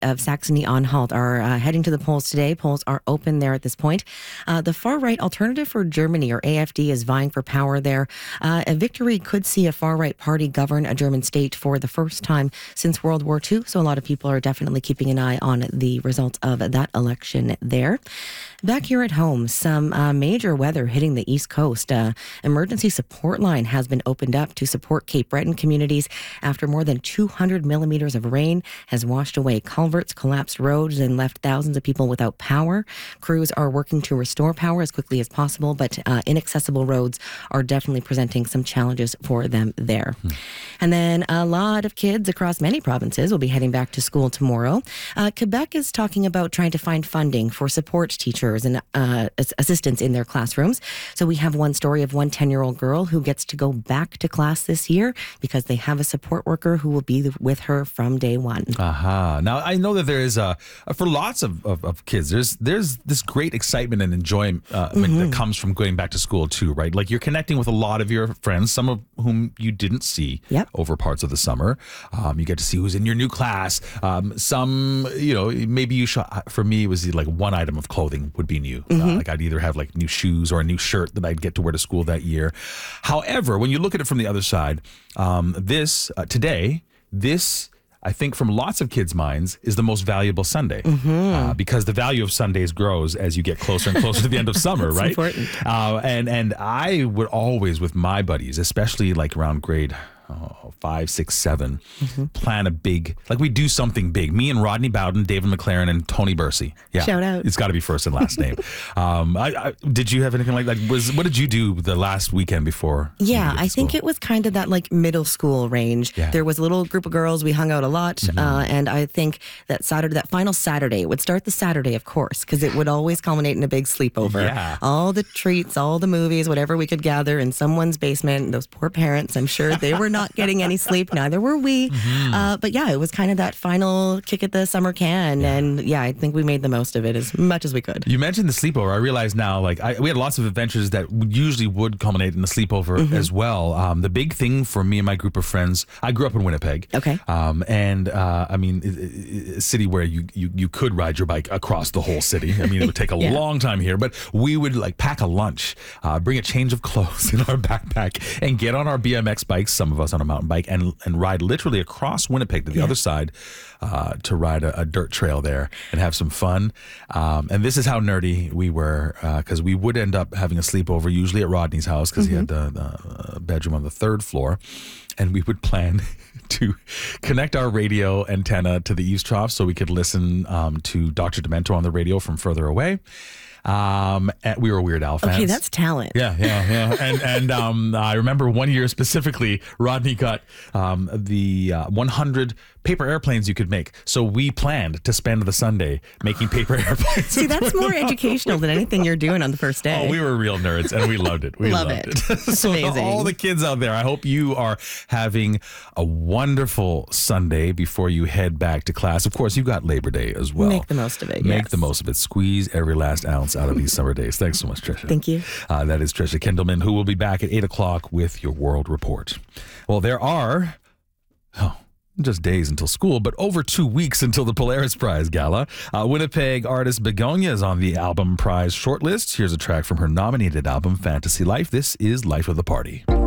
of Saxony-Anhalt are heading to the polls today. Polls are open there at this point. The far-right Alternative for Germany, or AFD, is vying for power there. A victory could see a far-right party govern a German state for the first time since World War II. So a lot of people are definitely keeping an eye on the results of that election there. Back here at home, some major weather hitting the East Coast. Emergency support line has been opened up to support Cape Breton communities after more than 200 millimeters of rain has washed away culverts, collapsed roads, and left thousands of people without power. Crews are working to restore power as quickly as possible, but inaccessible roads are definitely presenting some challenges for them there. And then a lot of kids across many provinces will be heading back to school tomorrow. Quebec is talking about trying to find funding for support teachers and assistants in their classrooms. So we have one story of one 10-year-old girl who gets to go back to class this year because they have a support worker who will be with her from day one. Now, I know that there is, for lots of kids, there's this great excitement and enjoyment that comes from going back to school too, right? Like, you're connecting with a lot of your friends, some of whom you didn't see over parts of the summer. You get to see who's in your new class. Some, maybe for me, it was like one item of clothing would be new. Like, I'd either have like new shoes or a new shirt that I'd get to wear to school that year. However, when you look at it from the other side, today, I think from lots of kids' minds, is the most valuable Sunday because the value of Sundays grows as you get closer and closer to the end of summer, right? Important. And I would always, with my buddies, especially like around grade 5, 6, 7, plan a big, like, we do something big. Me and Rodney Bowden, David McLaren, and Tony Bursey. Yeah, shout out. It's got to be first and last name. Did you have anything like that? What did you do the last weekend before? Yeah, I think it was kind of that like middle school range. Yeah. There was a little group of girls. We hung out a lot. And I think that final Saturday, it would start the Saturday, of course, because it would always culminate in a big sleepover. Yeah. All the treats, all the movies, whatever we could gather in someone's basement. Those poor parents, I'm sure they were not getting any sleep. Neither were we. But yeah, it was kind of that final kick at the summer can. And yeah, I think we made the most of it as much as we could. You mentioned the sleepover. I realize now, like, we had lots of adventures that usually would culminate in the sleepover as well. The big thing for me and my group of friends, I grew up in Winnipeg. Okay. I mean, a city where you could ride your bike across the whole city. I mean, it would take a long time here, but we would like pack a lunch, bring a change of clothes in our backpack, and get on our BMX bikes, some of us on a mountain bike, and ride literally across Winnipeg to the other side to ride a dirt trail there and have some fun. And this is how nerdy we were, because we would end up having a sleepover usually at Rodney's house because he had the bedroom on the 3rd floor, and we would plan to connect our radio antenna to the eavesdrop so we could listen to Dr. Demento on the radio from further away. And we were Weird Al fans. Okay, that's talent. Yeah. And I remember one year specifically, Rodney got the 100 paper airplanes you could make. So we planned to spend the Sunday making paper airplanes. See, that's more educational than anything you're doing on the first day. Oh, we were real nerds, and we loved it. We loved it. So amazing. All the kids out there, I hope you are having a wonderful Sunday before you head back to class. Of course, you've got Labor Day as well. Make the most of it. Make the most of it. Squeeze every last ounce out of these summer days. Thanks so much, Trisha. Thank you. That is Trisha Kendallman, who will be back at 8 o'clock with your World Report. Well, there are just days until school, but over 2 weeks until the Polaris Prize Gala. Winnipeg artist Begonia is on the album prize shortlist. Here's a track from her nominated album, Fantasy Life. This is Life of the Party.